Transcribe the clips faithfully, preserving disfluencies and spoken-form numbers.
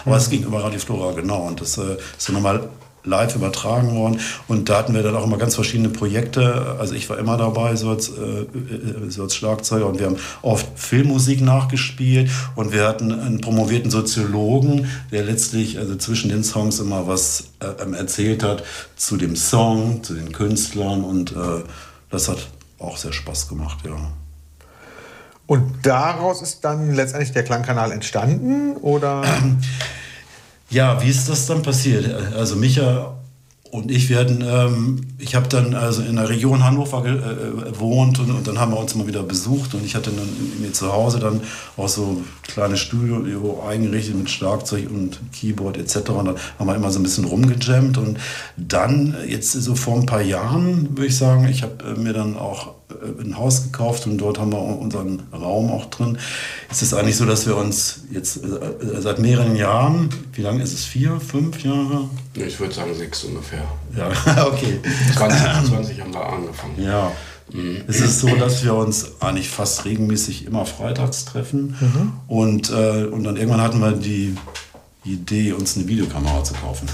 Aber es ging über Radio Flora, genau. Und das äh, ist dann nochmal live übertragen worden. Und da hatten wir dann auch immer ganz verschiedene Projekte. Also ich war immer dabei, so als, äh, so als Schlagzeuger. Und wir haben oft Filmmusik nachgespielt. Und wir hatten einen promovierten Soziologen, der letztlich also zwischen den Songs immer was äh, erzählt hat zu dem Song, zu den Künstlern. Und äh, das hat auch sehr Spaß gemacht, ja. Und daraus ist dann letztendlich der Klangkanal entstanden, oder? Ja, wie ist das dann passiert? Also Micha und ich werden, ähm, ich habe dann also in der Region Hannover gewohnt und, und dann haben wir uns mal wieder besucht und ich hatte dann in mir zu Hause dann auch so ein kleines Studio eingerichtet mit Schlagzeug und Keyboard et cetera. Und dann haben wir immer so ein bisschen rumgejammt und dann jetzt so vor ein paar Jahren würde ich sagen, ich habe mir dann auch ein Haus gekauft und dort haben wir unseren Raum auch drin. Es ist eigentlich so, dass wir uns jetzt seit mehreren Jahren, wie lange ist es, vier, fünf Jahre? Ich würde sagen sechs ungefähr. Ja, okay. zwanzig zwanzig haben wir angefangen. Ja. Mhm. Es ist so, dass wir uns eigentlich fast regelmäßig immer freitags treffen mhm. und, äh, und dann irgendwann hatten wir die Idee, uns eine Videokamera zu kaufen.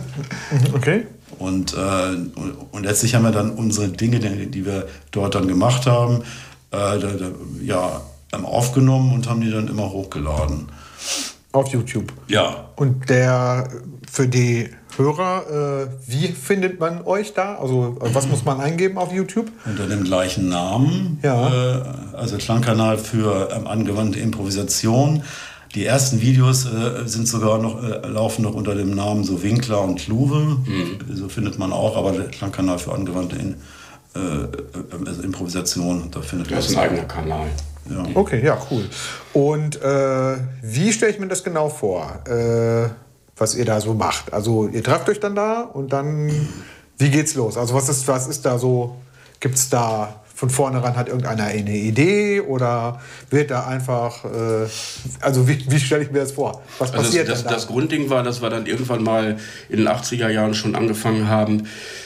Okay. Und, äh, und, und letztlich haben wir dann unsere Dinge, die, die wir dort dann gemacht haben, äh, da, da, ja, aufgenommen und haben die dann immer hochgeladen. Auf YouTube? Ja. Und der für die Hörer, äh, wie findet man euch da? Also was muss man eingeben auf YouTube? Unter dem gleichen Namen. Ja. Äh, also Klangkanal für ähm, angewandte Improvisation. Die ersten Videos äh, sind sogar noch, äh, laufen noch unter dem Namen so Winkler und Luwe. Mhm. So findet man auch, aber der Klangkanal für angewandte In, äh, also Improvisation, da findet man das. Das ist ein eigener Kanal. Ja. Okay, ja, cool. Und äh, wie stelle ich mir das genau vor, äh, was ihr da so macht? Also ihr trefft euch dann da und dann, wie geht's los? Also was ist, was ist da so, gibt's da von vornherein, hat irgendeiner eine Idee oder wird da einfach, äh, also wie, wie stelle ich mir das vor? Was also passiert das, denn da? Das Grundding war, dass wir dann irgendwann mal in den achtziger Jahren schon angefangen haben,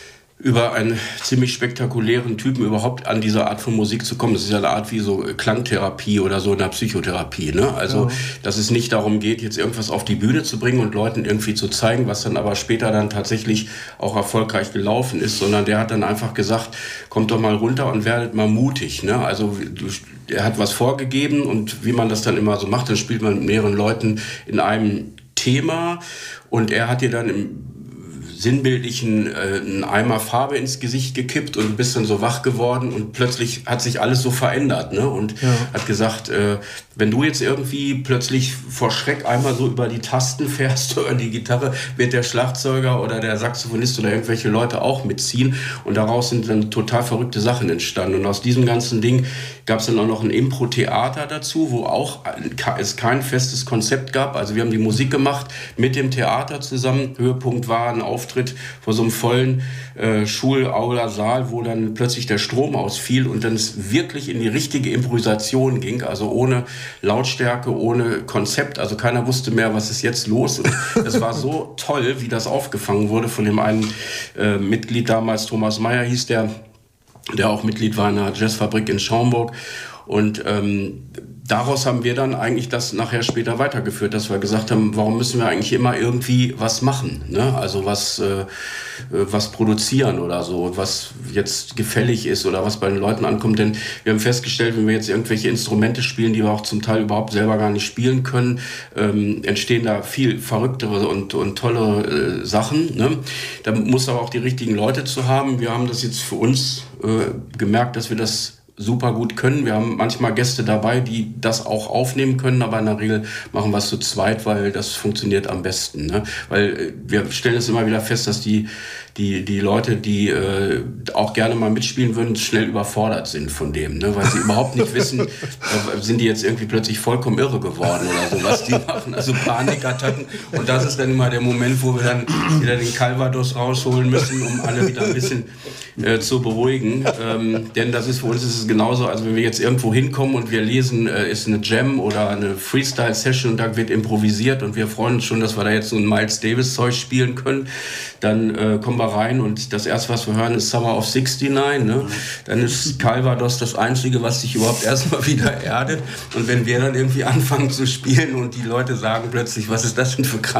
über einen ziemlich spektakulären Typen überhaupt an diese Art von Musik zu kommen. Das ist ja eine Art wie so Klangtherapie oder so in der Psychotherapie. Ne? Also, ja. Dass es nicht darum geht, jetzt irgendwas auf die Bühne zu bringen und Leuten irgendwie zu zeigen, was dann aber später dann tatsächlich auch erfolgreich gelaufen ist, sondern der hat dann einfach gesagt, kommt doch mal runter und werdet mal mutig. Ne? Also er hat was vorgegeben und wie man das dann immer so macht, dann spielt man mit mehreren Leuten in einem Thema und er hat dir dann im sinnbildlichen äh, einen Eimer Farbe ins Gesicht gekippt und bist dann so wach geworden und plötzlich hat sich alles so verändert, ne? Und ja. hat gesagt, äh, wenn du jetzt irgendwie plötzlich vor Schreck einmal so über die Tasten fährst oder die Gitarre, wird der Schlagzeuger oder der Saxophonist oder irgendwelche Leute auch mitziehen und daraus sind dann total verrückte Sachen entstanden und aus diesem ganzen Ding gab es dann auch noch ein Impro-Theater dazu, wo auch es kein festes Konzept gab, also wir haben die Musik gemacht mit dem Theater zusammen, Höhepunkt war ein Auftritt vor so einem vollen äh, Schul-Aula-Saal, wo dann plötzlich der Strom ausfiel und dann es wirklich in die richtige Improvisation ging, also ohne Lautstärke, ohne Konzept, also keiner wusste mehr, was ist jetzt los. Und es war so toll, wie das aufgefangen wurde von dem einen äh, Mitglied damals, Thomas Meyer hieß der, der auch Mitglied war in einer Jazzfabrik in Schaumburg und ähm, daraus haben wir dann eigentlich das nachher später weitergeführt, dass wir gesagt haben, warum müssen wir eigentlich immer irgendwie was machen, ne? Also was, äh, was produzieren oder so, was jetzt gefällig ist oder was bei den Leuten ankommt. Denn wir haben festgestellt, wenn wir jetzt irgendwelche Instrumente spielen, die wir auch zum Teil überhaupt selber gar nicht spielen können, ähm, entstehen da viel verrücktere und, und tolle äh, Sachen, ne? Da muss aber auch die richtigen Leute zu haben. Wir haben das jetzt für uns äh, gemerkt, dass wir das super gut können. Wir haben manchmal Gäste dabei, die das auch aufnehmen können, aber in der Regel machen wir es zu zweit, weil das funktioniert am besten, ne? Weil wir stellen es immer wieder fest, dass die die die Leute, die äh, auch gerne mal mitspielen würden, schnell überfordert sind von dem, ne? Weil sie überhaupt nicht wissen, äh, sind die jetzt irgendwie plötzlich vollkommen irre geworden oder so, was die machen, also Panikattacken. Und das ist dann immer der Moment, wo wir dann wieder den Calvados rausholen müssen, um alle wieder ein bisschen äh, zu beruhigen. Ähm, denn das ist für uns ist es genauso, also wenn wir jetzt irgendwo hinkommen und wir lesen, äh, ist eine Jam oder eine Freestyle-Session und da wird improvisiert und wir freuen uns schon, dass wir da jetzt so ein Miles Davis-Zeug spielen können, dann äh, kommen wir rein und das erste, was wir hören, ist Summer of sixty-nine, ne? Dann ist Calvados das Einzige, was sich überhaupt erstmal wieder erdet und wenn wir dann irgendwie anfangen zu spielen und die Leute sagen plötzlich, was ist das denn für